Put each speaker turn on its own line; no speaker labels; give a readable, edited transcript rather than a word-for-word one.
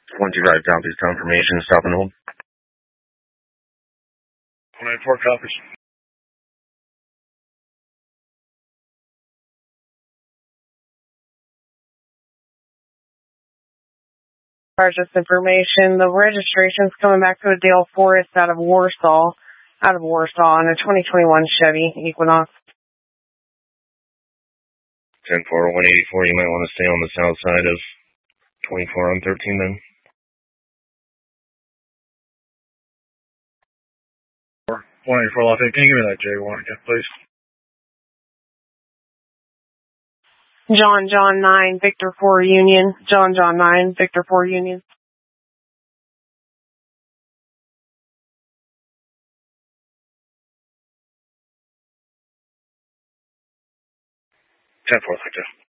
125 copies confirmation, stop and hold. 194 copies.
Just information, the registration's coming back to a Dale Forest out of Warsaw, on a 2021 Chevy Equinox.
10-4, 184, you might want to stay on the south side of 24 on 13 then. 184 Lafayette, can you give me that J1 again, please?
John 9, Victor 4 Union. John 9, Victor 4 Union.
Ten 4, Victor.